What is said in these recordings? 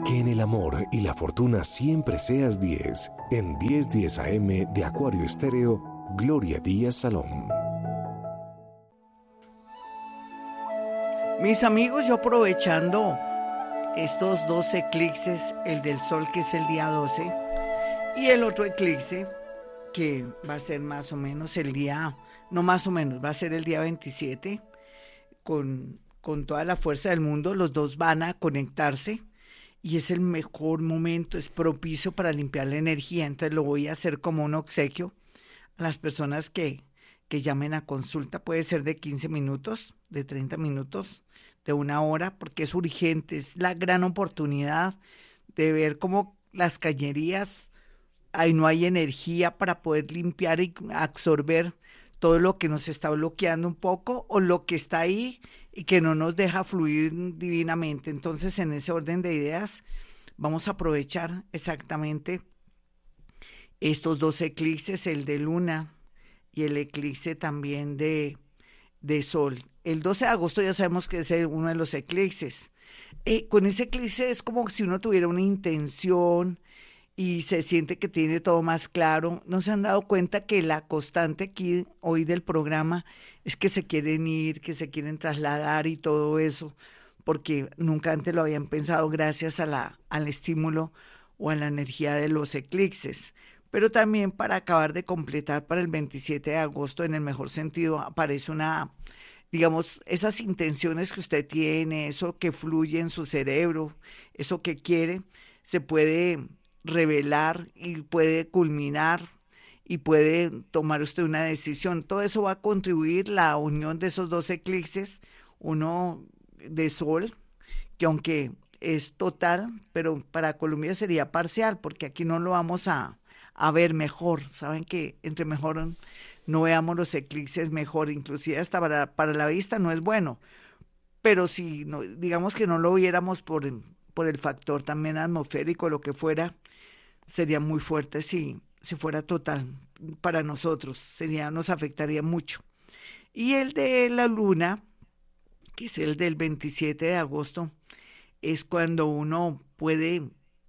Que en el amor y la fortuna siempre seas 10. En 10:10 AM de Acuario Estéreo, Gloria Díaz Salón. Mis amigos, yo aprovechando estos dos eclipses, el del Sol que es el día 12 y el otro eclipse que va a ser más o menos el día, no más o menos, va a ser el día 27, con toda la fuerza del mundo, los dos van a conectarse y es el mejor momento, es propicio para limpiar la energía, entonces lo voy a hacer como un obsequio a las personas que llamen a consulta, puede ser de 15 minutos, de 30 minutos, de 1 hora, porque es urgente, es la gran oportunidad de ver cómo las cañerías, ahí no hay energía para poder limpiar y absorber todo lo que nos está bloqueando un poco o lo que está ahí y que no nos deja fluir divinamente. Entonces, en ese orden de ideas, vamos a aprovechar exactamente estos dos eclipses, el de luna y el eclipse también de Sol. El 12 de agosto ya sabemos que es uno de los eclipses. Con ese eclipse es como si uno tuviera una intención y se siente que tiene todo más claro. ¿No se han dado cuenta que la constante aquí hoy del programa es que se quieren ir, que se quieren trasladar y todo eso? Porque nunca antes lo habían pensado gracias a al estímulo o a la energía de los eclipses. Pero también para acabar de completar para el 27 de agosto, en el mejor sentido, aparece digamos, esas intenciones que usted tiene, eso que fluye en su cerebro, eso que quiere, se puede revelar y puede culminar y puede tomar usted una decisión. Todo eso va a contribuir la unión de esos dos eclipses, uno de Sol, que aunque es total, pero para Colombia sería parcial, porque aquí no lo vamos a ver mejor. Saben que entre mejor no veamos los eclipses mejor, inclusive hasta para la vista no es bueno, pero si no, digamos que no lo viéramos por el factor también atmosférico, lo que fuera, sería muy fuerte si fuera total para nosotros, nos afectaría mucho. Y el de la luna, que es el del 27 de agosto, es cuando uno puede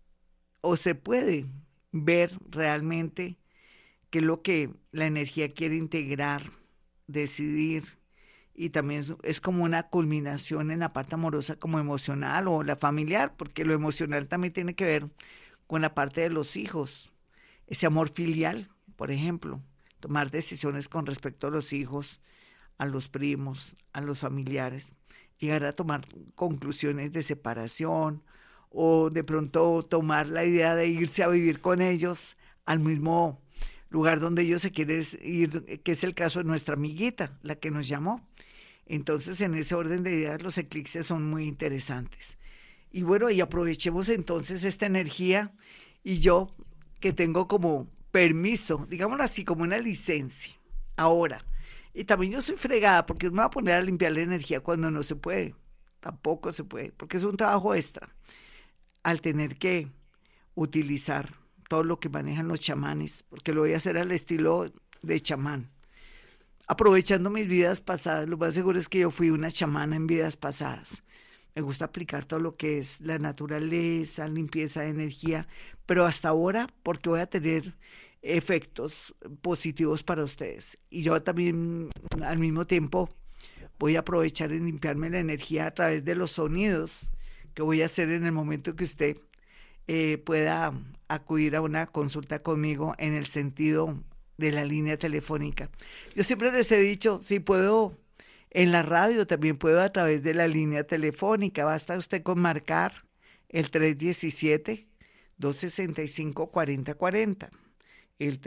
o se puede ver realmente qué es lo que la energía quiere integrar, decidir, y también es como una culminación en la parte amorosa como emocional o la familiar, porque lo emocional también tiene que ver con la parte de los hijos, ese amor filial, por ejemplo, tomar decisiones con respecto a los hijos, a los primos, a los familiares, llegar a tomar conclusiones de separación o de pronto tomar la idea de irse a vivir con ellos al mismo lugar donde ellos se quieren ir, que es el caso de nuestra amiguita, la que nos llamó. Entonces, en ese orden de ideas, los eclipses son muy interesantes. Y bueno, y aprovechemos entonces esta energía y yo que tengo como permiso, digámoslo así, como una licencia, ahora. Y también yo soy fregada porque no me voy a poner a limpiar la energía cuando no se puede, tampoco se puede, porque es un trabajo extra al tener que utilizar todo lo que manejan los chamanes, porque lo voy a hacer al estilo de chamán. Aprovechando mis vidas pasadas, lo más seguro es que yo fui una chamana en vidas pasadas. Me gusta aplicar todo lo que es la naturaleza, limpieza de energía, pero hasta ahora porque voy a tener efectos positivos para ustedes. Y yo también al mismo tiempo voy a aprovechar en limpiarme la energía a través de los sonidos que voy a hacer en el momento que usted pueda acudir a una consulta conmigo en el sentido de la línea telefónica. Yo siempre les he dicho, si puedo en la radio, también puedo a través de la línea telefónica. Basta usted con marcar el 317-265-4040, el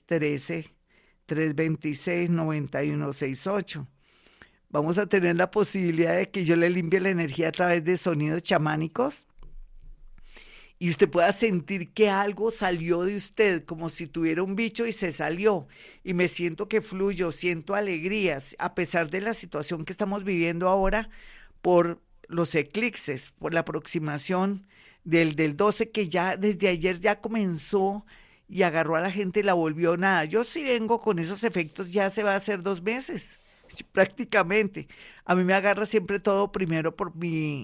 313-326-9168. Vamos a tener la posibilidad de que yo le limpie la energía a través de sonidos chamánicos y usted pueda sentir que algo salió de usted, como si tuviera un bicho y se salió, y me siento que fluyo, siento alegrías, a pesar de la situación que estamos viviendo ahora por los eclipses, por la aproximación del 12, que ya desde ayer ya comenzó y agarró a la gente y la volvió nada. Yo sí vengo con esos efectos, ya se va a hacer 2 meses, prácticamente. A mí me agarra siempre todo primero por mi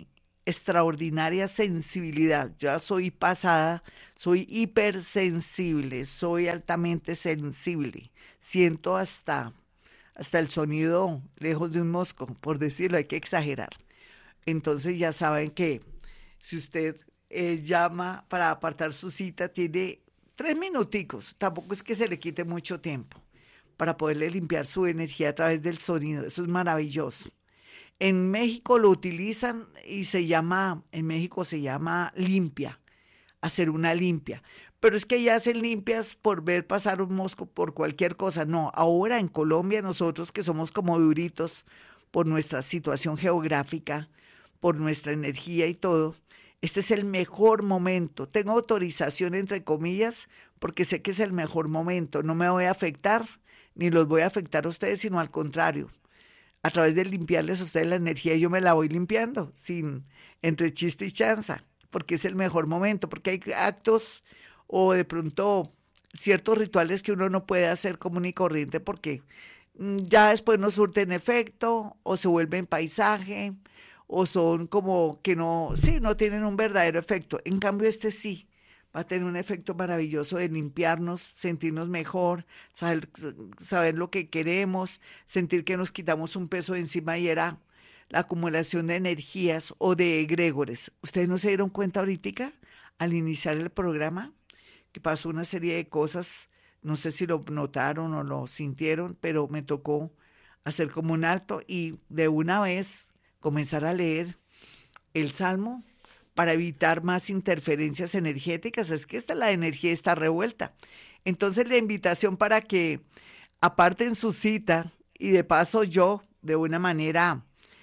extraordinaria sensibilidad. Yo ya soy pasada, soy hipersensible, soy altamente sensible. Siento hasta el sonido lejos de un mosco, por decirlo, hay que exagerar. Entonces ya saben que si usted llama para apartar su cita, tiene 3 minuticos, tampoco es que se le quite mucho tiempo para poderle limpiar su energía a través del sonido. Eso es maravilloso. En México lo utilizan y en México se llama limpia, hacer una limpia. Pero es que ya hacen limpias por ver pasar un mosco, por cualquier cosa. No, ahora en Colombia nosotros que somos como duritos por nuestra situación geográfica, por nuestra energía y todo, este es el mejor momento. Tengo autorización entre comillas porque sé que es el mejor momento. No me voy a afectar ni los voy a afectar a ustedes, sino al contrario. A través de limpiarles a ustedes la energía, yo me la voy limpiando, sin entre chiste y chanza, porque es el mejor momento, porque hay actos o de pronto ciertos rituales que uno no puede hacer común y corriente porque ya después no surten efecto o se vuelven paisaje o son como que no, sí, no tienen un verdadero efecto. En cambio este sí va a tener un efecto maravilloso de limpiarnos, sentirnos mejor, saber lo que queremos, sentir que nos quitamos un peso de encima y era la acumulación de energías o de egregores. ¿Ustedes no se dieron cuenta ahorita al iniciar el programa que pasó una serie de cosas? No sé si lo notaron o lo sintieron, pero me tocó hacer como un alto y de una vez comenzar a leer el Salmo para evitar más interferencias energéticas. Es que la energía está revuelta. Entonces la invitación para que aparten su cita y de paso yo, de una manera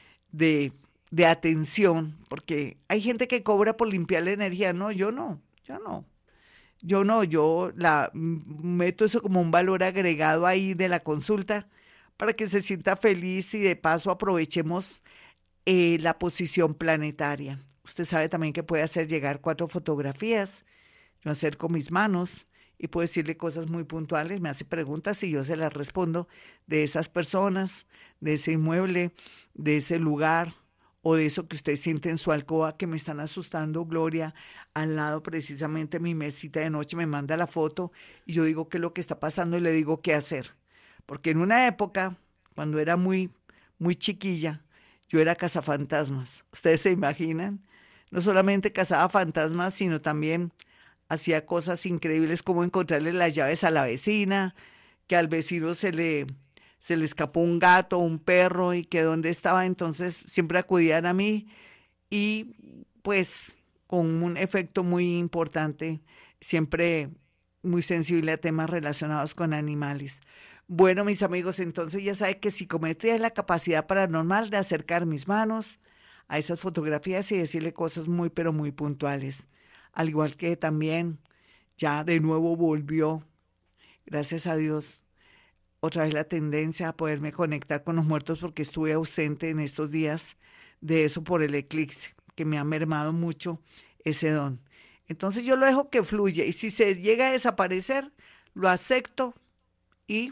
de atención, porque hay gente que cobra por limpiar la energía. No, yo no. Yo meto eso como un valor agregado ahí de la consulta para que se sienta feliz y de paso aprovechemos la posición planetaria. Usted sabe también que puede hacer llegar 4 fotografías, yo acerco mis manos y puedo decirle cosas muy puntuales, me hace preguntas y yo se las respondo de esas personas, de ese inmueble, de ese lugar o de eso que usted siente en su alcoba que me están asustando, Gloria, al lado precisamente mi mesita de noche me manda la foto y yo digo qué es lo que está pasando y le digo qué hacer. Porque en una época, cuando era muy, muy chiquilla, yo era cazafantasmas. ¿Ustedes se imaginan? No solamente cazaba fantasmas, sino también hacía cosas increíbles como encontrarle las llaves a la vecina, que al vecino se le escapó un gato, un perro y que dónde estaba. Entonces siempre acudían a mí y pues con un efecto muy importante, siempre muy sensible a temas relacionados con animales. Bueno, mis amigos, entonces ya saben que psicometría es la capacidad paranormal de acercar mis manos a esas fotografías y decirle cosas muy, pero muy puntuales. Al igual que también ya de nuevo volvió, gracias a Dios, otra vez la tendencia a poderme conectar con los muertos porque estuve ausente en estos días de eso por el eclipse, que me ha mermado mucho ese don. Entonces yo lo dejo que fluya y si se llega a desaparecer, lo acepto y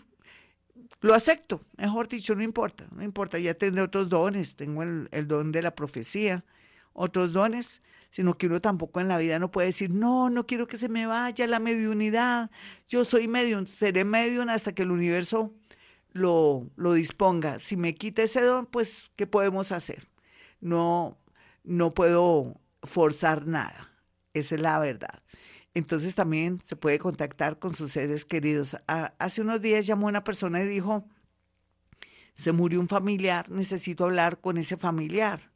lo acepto, mejor dicho, no importa, ya tendré otros dones, tengo el don de la profecía, otros dones, sino que uno tampoco en la vida no puede decir, no quiero que se me vaya la mediunidad, yo soy medium, seré medium hasta que el universo lo disponga. Si me quita ese don, pues, ¿qué podemos hacer? No, no puedo forzar nada, esa es la verdad. Entonces también se puede contactar con sus seres queridos. Hace unos días llamó una persona y dijo, se murió un familiar, necesito hablar con ese familiar.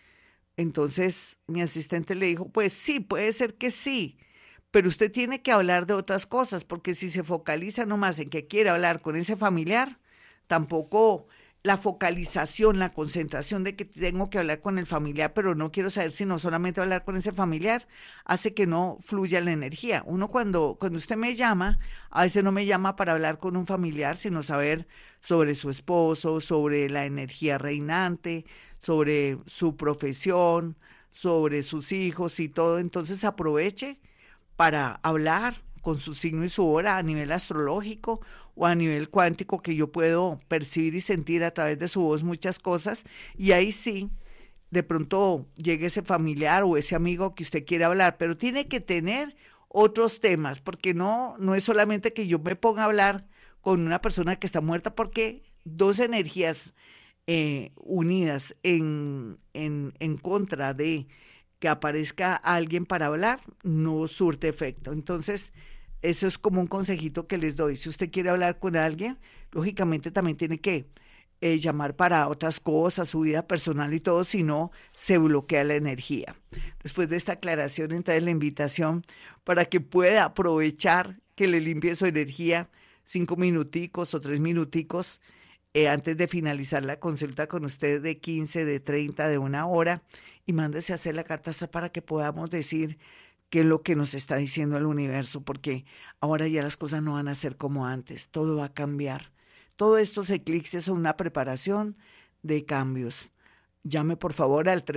Entonces mi asistente le dijo, pues sí, puede ser que sí, pero usted tiene que hablar de otras cosas, porque si se focaliza nomás en que quiere hablar con ese familiar, tampoco la focalización, la concentración de que tengo que hablar con el familiar, pero no quiero saber sino solamente hablar con ese familiar, hace que no fluya la energía. Uno cuando usted me llama, a veces no me llama para hablar con un familiar, sino saber sobre su esposo, sobre la energía reinante, sobre su profesión, sobre sus hijos y todo. Entonces aproveche para hablar con su signo y su hora a nivel astrológico o a nivel cuántico, que yo puedo percibir y sentir a través de su voz muchas cosas, y ahí sí de pronto llegue ese familiar o ese amigo que usted quiere hablar, pero tiene que tener otros temas, porque no es solamente que yo me ponga a hablar con una persona que está muerta, porque dos energías unidas en contra de que aparezca alguien para hablar, no surte efecto. Entonces, eso es como un consejito que les doy. Si usted quiere hablar con alguien, lógicamente también tiene que llamar para otras cosas, su vida personal y todo, si no, se bloquea la energía. Después de esta aclaración, entonces la invitación para que pueda aprovechar que le limpie su energía 5 minuticos o 3 minuticos antes de finalizar la consulta con usted de 15, de 30, de 1 hora, y mándese a hacer la carta astral para que podamos decir qué es lo que nos está diciendo el universo, porque ahora ya las cosas no van a ser como antes, todo va a cambiar. Todos estos eclipses son una preparación de cambios. Llame por favor al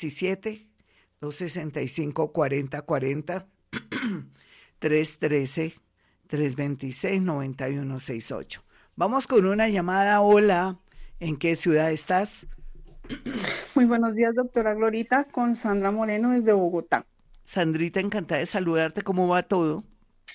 317-265-4040, 313-326-9168. Vamos con una llamada. Hola, ¿en qué ciudad estás? Muy buenos días, doctora Glorita, con Sandra Moreno desde Bogotá. Sandrita, encantada de saludarte. ¿Cómo va todo?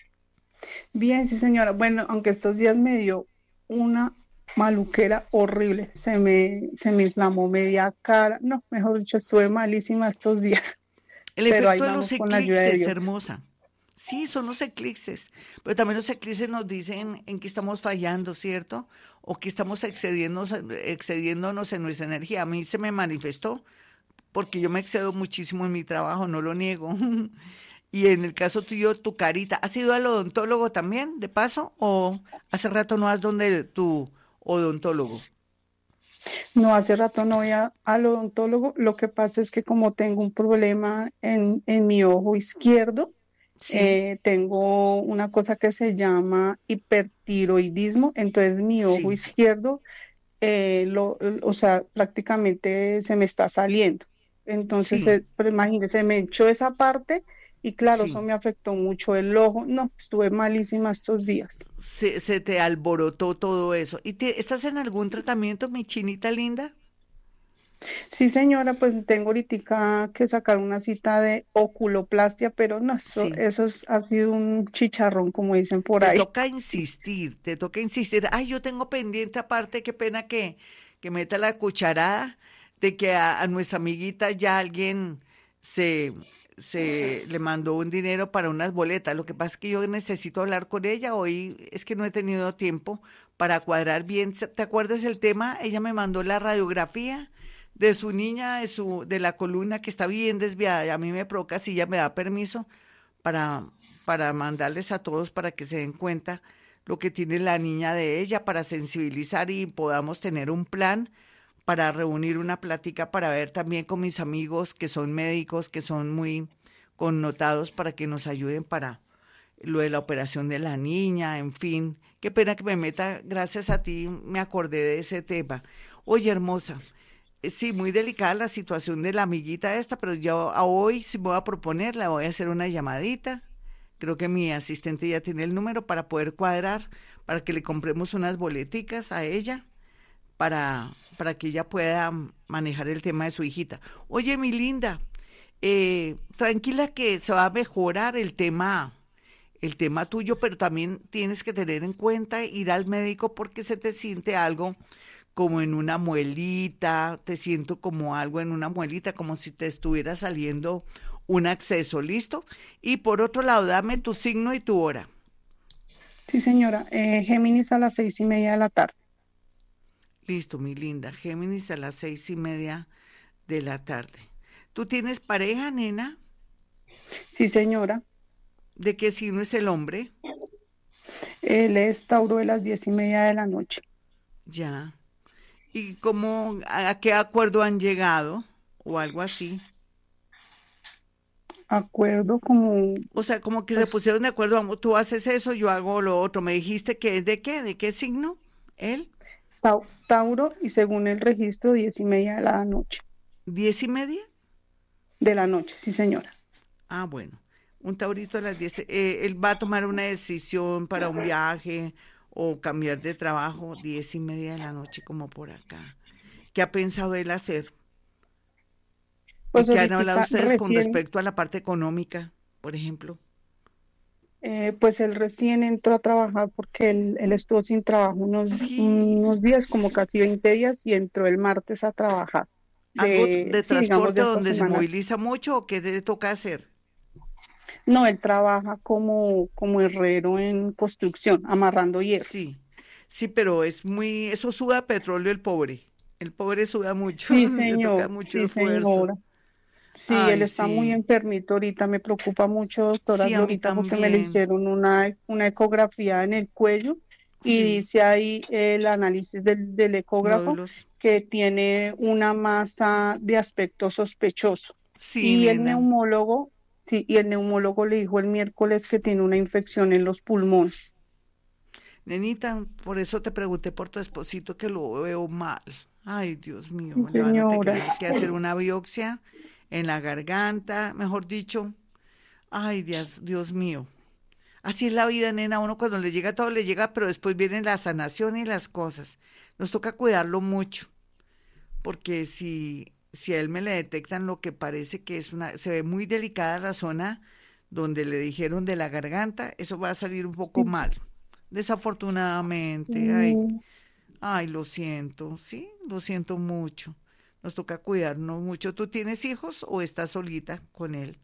Bien, sí, señora. Bueno, aunque estos días me dio una maluquera horrible. Se me inflamó media cara. No, mejor dicho, estuve malísima estos días. El Pero ahí efecto de los vamos con la ayuda de eclipses, Dios. hermosa. Sí, son los eclipses, pero también los eclipses nos dicen en qué estamos fallando, ¿cierto? O que estamos excediéndonos en nuestra energía. A mí se me manifestó porque yo me excedo muchísimo en mi trabajo, no lo niego. Y en el caso tuyo, tu carita, ¿has ido al odontólogo también, de paso? ¿O hace rato no vas donde tu odontólogo? No, hace rato no voy al odontólogo. Lo que pasa es que como tengo un problema en mi ojo izquierdo, Sí, tengo una cosa que se llama hipertiroidismo, entonces mi ojo sí, izquierdo, o sea, prácticamente se me está saliendo. Entonces, sí, pero imagínese, me echó esa parte y claro, eso sí. me afectó mucho el ojo. No, estuve malísima estos días. Se te alborotó todo eso. ¿Y estás en algún tratamiento, mi chinita linda? Sí, señora, pues tengo ahorita que sacar una cita de oculoplastia, pero no, Sí. ha sido un chicharrón, como dicen por Te ahí. toca insistir, te toca insistir. Ay, yo tengo pendiente aparte, qué pena que meta la cucharada de que a nuestra amiguita ya alguien se, se le mandó un dinero para unas boletas. Lo que pasa es que yo necesito hablar con ella. Hoy es que no he tenido tiempo para cuadrar bien. ¿Te acuerdas el tema? Ella me mandó la radiografía de su niña, de la columna que está bien desviada. Y a mí me provoca, si ella me da permiso para, para mandarles a todos para que se den cuenta lo que tiene la niña de ella, para sensibilizar y podamos tener un plan para reunir una plática, para ver también con mis amigos que son médicos, que son muy connotados, para que nos ayuden para lo de la operación de la niña, en fin. Qué pena que me meta, gracias a ti me acordé de ese tema. Oye, hermosa, sí, muy delicada la situación de la amiguita esta, pero yo a hoy sí me voy a proponer, la voy a hacer una llamadita. Creo que mi asistente ya tiene el número para poder cuadrar, para que le compremos unas boleticas a ella, para que ella pueda manejar el tema de su hijita. Oye, mi linda, tranquila que se va a mejorar el tema tuyo, pero también tienes que tener en cuenta ir al médico porque se te siente algo como en una muelita, te siento como algo en una muelita, como si te estuviera saliendo un acceso, ¿listo? Y por otro lado, dame tu signo y tu hora. Sí, señora, Géminis a las 6:30 de la tarde. Listo, mi linda. Géminis a las 6:30 de la tarde. ¿Tú tienes pareja, nena? Sí, señora, ¿De qué signo es el hombre? él es Tauro de las 10:30 de la noche. Ya. ¿Y cómo, a qué acuerdo han llegado? O algo así. Acuerdo como, O sea, como que se pues, pusieron de acuerdo, vamos, tú haces eso, yo hago lo otro. Me dijiste que es de qué, ¿de qué signo? ¿Él? Tauro y según el registro 10:30 de la noche. 10:30. De la noche, sí, señora. Ah, bueno. Un taurito a las 10. Él va a tomar una decisión para un viaje o cambiar de trabajo, 10:30 de la noche, como por acá. ¿Qué ha pensado él hacer? ¿Y Pues qué han hablado ahorita ustedes con recién, respecto a la parte económica, por ejemplo? pues él recién entró a trabajar porque él estuvo sin trabajo Sí, unos días, como casi 20 días, y entró el martes a trabajar. algo de Sí, digamos transporte de esta donde se semana. moviliza mucho o qué te toca hacer. No, él trabaja como herrero en construcción, amarrando hierro. Sí, sí, pero es muy, eso suda petróleo el pobre suda mucho, Sí, le toca señor, mucho sí, esfuerzo. señora. Sí, él Ay, está muy sí, enfermito ahorita, me preocupa mucho, doctora sí, a mí Glorita, porque me le también, hicieron una ecografía en el cuello y sí, dice ahí el análisis del ecógrafo nódulos. que tiene una masa de aspecto sospechoso. Sí, Y el nena, neumólogo, sí, y el neumólogo le dijo el miércoles que tiene una infección en los pulmones. nenita, por eso te pregunté por tu esposito que lo veo mal. Ay, Dios Sí, mío, le van a señora. tener que hacer una biopsia en la garganta, mejor dicho. Ay, Dios mío. Así es la vida, nena, uno cuando le llega todo le llega, pero después viene la sanación y las cosas. Nos toca cuidarlo mucho, porque si a él me le detectan lo que parece que es una, se ve muy delicada la zona donde le dijeron de la garganta, eso va a salir un poco Sí. mal. Desafortunadamente, ay, Mm, ay, lo siento, sí, lo siento mucho. Nos toca cuidarnos mucho. ¿Tú tienes hijos o estás solita con él?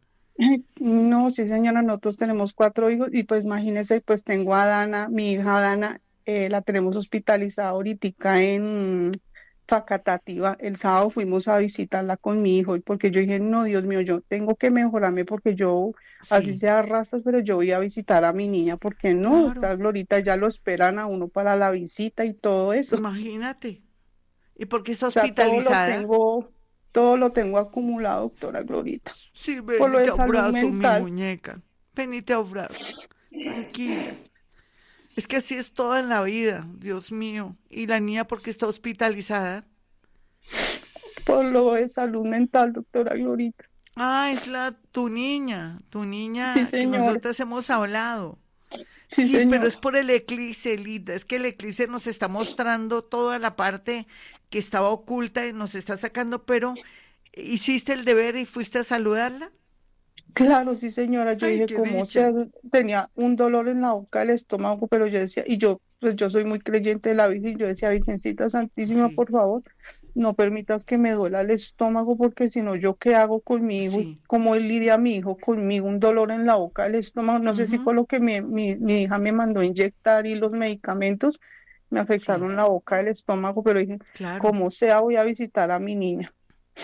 No, sí, señora, nosotros tenemos 4 hijos y pues imagínese, pues tengo a Dana, mi hija Dana, la tenemos hospitalizada ahorita en Facatativa. El sábado fuimos a visitarla con mi hijo y porque yo dije, no, Dios mío, yo tengo que mejorarme porque yo, así Sí, sea rastas, pero yo voy a visitar a mi niña porque no, claro, está Glorita, ya lo esperan a uno para la visita y todo eso. imagínate. ¿Y por qué está O sea, hospitalizada? todo lo tengo acumulado, doctora Glorita, Sí, por ven lo y te de salud abrazo, mi mental. muñeca. Ven y te abrazo. Tranquila. Es que así es toda en la vida, Dios mío. ¿Y la niña por qué está hospitalizada? Por lo de salud mental, doctora Glorita. Ah, es tu Sí, niña que señora. nosotras hemos hablado. Sí, Sí, pero es señora. por el eclipse, Linda. Es que el eclipse nos está mostrando toda la parte que estaba oculta y nos está sacando, pero ¿hiciste el deber y fuiste a saludarla? Claro, sí, señora. Yo Ay, dije, qué ¿cómo se dicha. hace? Tenía un dolor en la boca del estómago, pero yo decía, y yo, pues yo soy muy creyente de la Virgen, y yo decía, Virgencita Santísima, Sí, por favor, no permitas que me duela el estómago, porque si no, ¿yo qué hago con mi hijo? Y sí. cómo él lidia a mi hijo conmigo, un dolor en la boca del estómago. No sé si Ujú, fue lo que mi hija me mandó a inyectar y los medicamentos me sí, afectaron la boca del estómago, pero dije, claro. como sea, voy a visitar a mi niña.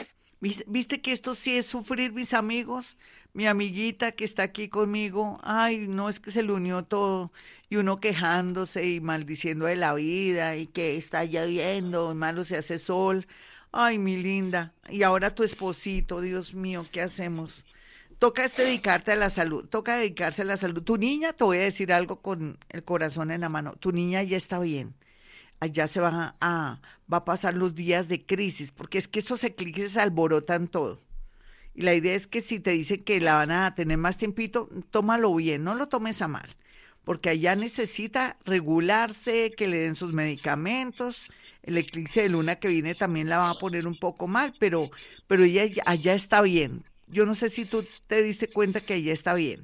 ¿Viste que esto sí es sufrir, mis amigos? Mi amiguita que está aquí conmigo, ay, no es que se le unió todo, y uno quejándose y maldiciendo de la vida, y que está lloviendo, malo se hace sol. Ay, mi linda. Y ahora tu esposito, Dios mío, ¿qué hacemos? Toca es dedicarte a la salud, toca dedicarse a la salud. Tu niña, te voy a decir algo con el corazón en la mano, tu niña ya está bien, allá va a pasar los días de crisis, porque es que estos eclipses alborotan todo. Y la idea es que si te dicen que la van a tener más tiempito, tómalo bien, no lo tomes a mal, porque allá necesita regularse, que le den sus medicamentos. El eclipse de luna que viene también la va a poner un poco mal, pero ella allá está bien. Yo no sé si tú te diste cuenta que ella está bien.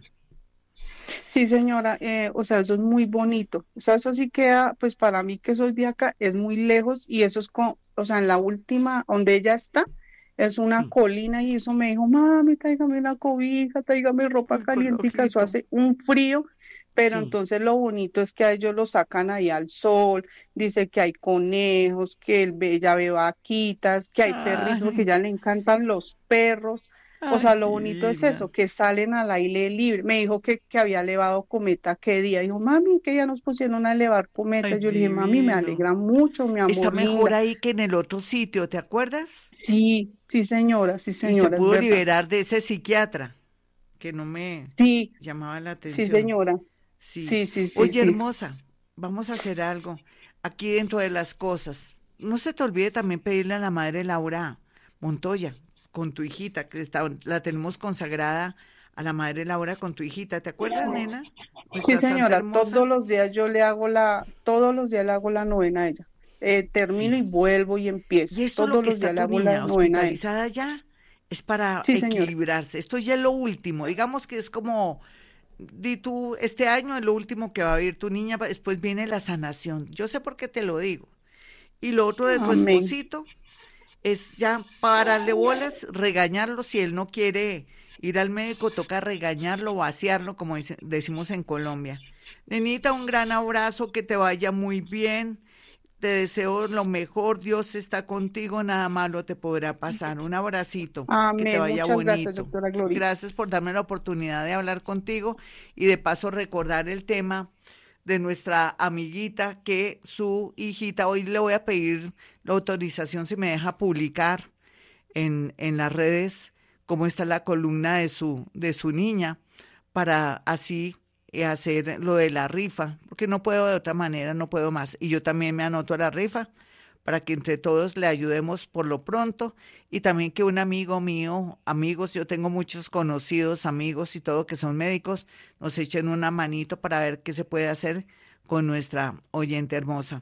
Sí, señora, o sea, eso es muy bonito. O sea, eso sí queda, pues para mí que soy de acá, es muy lejos y eso es con, o sea, en la última, donde ella está, es una Sí, colina y eso me dijo, mami, tráigame una cobija, tráigame ropa muy con calientica, eso ojito. hace un frío, pero Sí. entonces lo bonito es que a ellos lo sacan ahí al sol, dice que hay conejos, que ella ve vaquitas, que hay perritos, porque Ay, ya le encantan los perros. O ay, sea, lo bonito es divina. eso, que salen al aire libre. Me dijo que había elevado cometa qué día. Dijo, mami, que ya nos pusieron a elevar Ay, cometa. Yo le dije, mami, me divino. alegra mucho, mi Está amor mejor linda. ahí que en el otro sitio, ¿te acuerdas? Sí, Y se señora, es pudo verdad. liberar de ese psiquiatra que no me Sí, llamaba la sí, atención. señora. Sí. Sí, sí, sí, Oye, sí. hermosa, vamos a hacer algo aquí dentro de las cosas. No se te olvide también pedirle a la madre Laura Montoya, con tu hijita, que la tenemos consagrada a la madre Laura con tu hijita. ¿Te acuerdas, nena? Sí, Nuestra santa señora, hermosa. todos los días le hago la novena a ella. Termino y Sí. vuelvo y empiezo. Y esto es lo Todos que los está días le tu hago la niña, novena a ella. hospitalizada ya. Es para Sí, señora. equilibrarse. Esto ya es lo último. Digamos que es como, di tú, este año es lo último que va a vivir tu niña, después viene la sanación. Yo sé por qué te lo digo. Y lo otro de tu Amén. esposito es ya pararle bolas, regañarlo. Si él no quiere ir al médico, toca regañarlo, vaciarlo, como decimos en Colombia. Nenita, un gran abrazo, que te vaya muy bien. Te deseo lo mejor, Dios está contigo, nada malo te podrá pasar. Un abracito, que te Amén. vaya Muchas gracias, bonito. doctora Gloria. Gracias por darme la oportunidad de hablar contigo y de paso recordar el tema de nuestra amiguita, que su hijita, hoy le voy a pedir la autorización si me deja publicar en las redes cómo está la columna de su niña, para así hacer lo de la rifa, porque no puedo de otra manera, no puedo más. Y yo también me anoto a la rifa para que entre todos le ayudemos por lo pronto, y también que un amigo mío, amigos, yo tengo muchos conocidos, amigos y todo que son médicos, nos echen una manito para ver qué se puede hacer con nuestra oyente hermosa.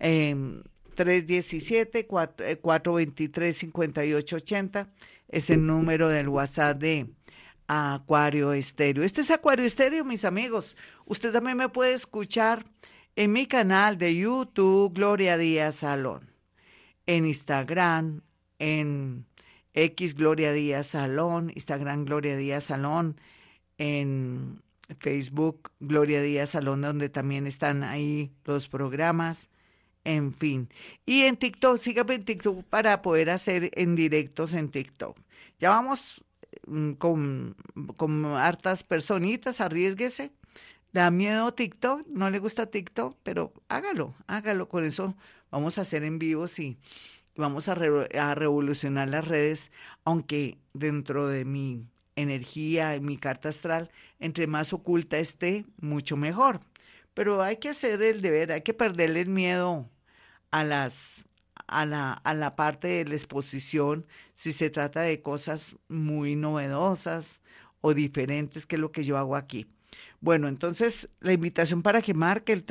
317-423-5880 es el número del WhatsApp de Acuario Estéreo. Este es Acuario Estéreo, mis amigos. Usted también me puede escuchar en mi canal de YouTube, Gloria Díaz Salón, en Instagram, en X Gloria Díaz Salón, Instagram Gloria Díaz Salón, en Facebook Gloria Díaz Salón, donde también están ahí los programas, en fin. Y en TikTok, sígame en TikTok para poder hacer en directos en TikTok. Ya vamos con hartas personitas, arriésguese. Da miedo TikTok, no le gusta TikTok, pero hágalo, hágalo. Con eso vamos a hacer en vivos y vamos a revolucionar las redes, aunque dentro de mi energía, en mi carta astral, entre más oculta esté, mucho mejor. Pero hay que hacer el deber, hay que perderle el miedo a a la parte de la exposición, si se trata de cosas muy novedosas o diferentes, que es lo que yo hago aquí. Bueno, entonces la invitación para que marque el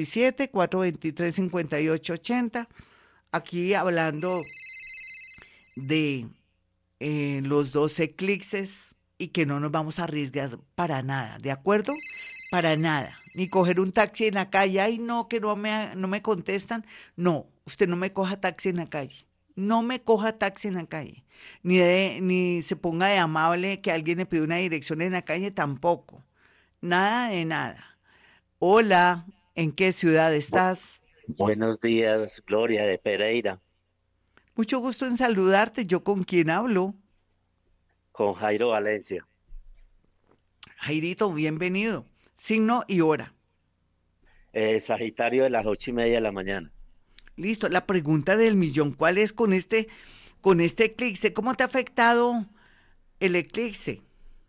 317-423-5880, aquí hablando de los 12 eclipses, y que no nos vamos a arriesgar para nada, ¿de acuerdo? Para nada. Ni coger un taxi en la calle, ay no, que no me contestan. No, usted no me coja taxi en la calle. No me coja taxi en la calle. Ni se ponga de amable que alguien le pide una dirección en la calle, tampoco. Nada de nada. Hola, ¿en qué ciudad Bu- estás? Buenos días, Gloria de Pereira, Mucho gusto en saludarte. ¿Yo con quién hablo? con Jairo Valencia. Jairito, bienvenido. Signo y hora. Sagitario de las 8:30 de la mañana. Listo. La pregunta del millón, ¿cuál es con este eclipse? ¿Cómo te ha afectado el eclipse?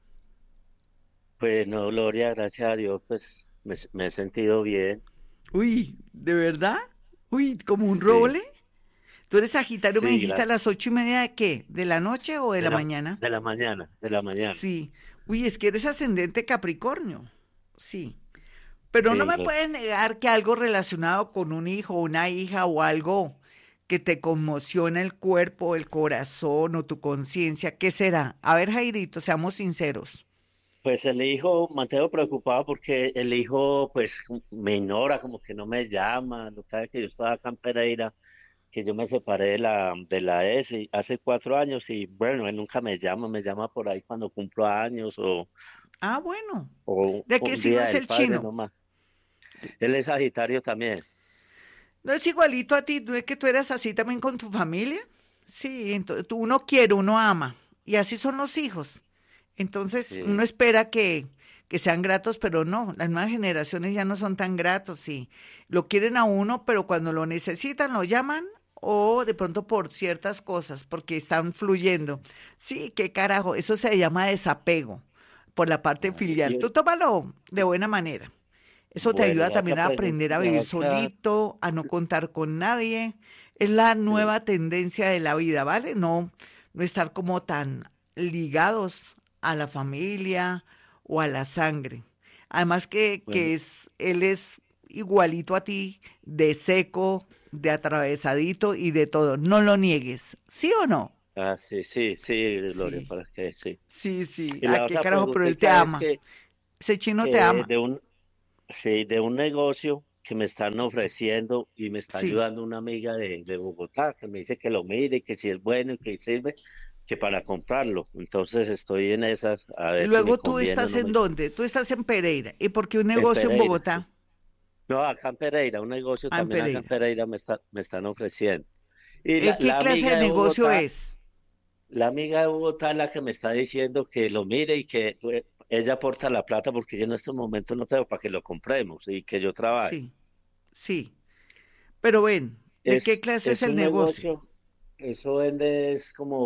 Pues no, Gloria, gracias a Dios, pues me he sentido bien. Uy, ¿de verdad? Uy, ¿como un Sí, roble? ¿Tú eres Sagitario, me sí, dijiste a las 8:30 de qué? ¿De la noche o de de la la, mañana? de la mañana, de la mañana. Sí. Uy, es que eres ascendente Capricornio. Sí. Pero no Sí, me puedes negar que algo relacionado con un hijo, una hija o algo que te conmociona el cuerpo, el corazón o tu conciencia, ¿qué será? A ver, Jairito, seamos sinceros. pues el hijo, mantengo preocupado porque el hijo, pues me ignora, como que no me llama. Lo que pasa es que yo estaba acá en Pereira, que yo me separé de la ESI hace 4 años y bueno, él nunca me llama por ahí cuando cumplo años Ah, bueno. o ¿De qué un signo día es del el padre chino? nomás. Él es Sagitario también. ¿No es igualito a ti? ¿No es que tú eras así también con tu familia? Sí, entonces uno quiere, uno ama. Y así son los hijos. Entonces uno Sí, espera que sean gratos, pero no, las nuevas generaciones ya no son tan gratos. Sí, lo quieren a uno, pero cuando lo necesitan lo llaman, o de pronto por ciertas cosas, porque están fluyendo. Sí, qué carajo, eso se llama desapego por la parte claro. filial. Tú tómalo de buena manera. Eso te Bueno, ayuda le vas a, también a aprender a vivir solito, a no contar con nadie. Es la sí, nueva tendencia de la vida, ¿vale? No, no estar como tan ligados a la familia o a la sangre. Además bueno, él es igualito a ti, de seco, de atravesadito y de todo. No lo niegues, ¿sí o no? Ah, sí, sí, sí, Gloria, Sí, para que sí. sí, sí. Y Ah, la qué otra carajo, pero él te preguntita es ama. Ese chino te que ama. de un, sí, de un negocio que me están ofreciendo y me está Sí. ayudando una amiga de Bogotá, que me dice que lo mire, que si es bueno y que sirve, que para comprarlo. Entonces estoy en esas, a Y ver si me luego tú conviene o estás no en me. dónde? Tú estás en Pereira. ¿Y por qué un En negocio en Pereira, sí. Bogotá? No, acá en Pereira, un negocio Ah, en también acá en Pereira. Pereira me están ofreciendo. Y la, ¿Qué la clase amiga de de negocio Bogotá, es? la amiga de Bogotá es la que me está diciendo que lo mire y que ella aporta la plata porque yo en este momento no tengo para que lo compremos y que yo trabaje. Sí, sí. Pero ven, ¿de qué clase es Es el un negocio? negocio, eso vende es como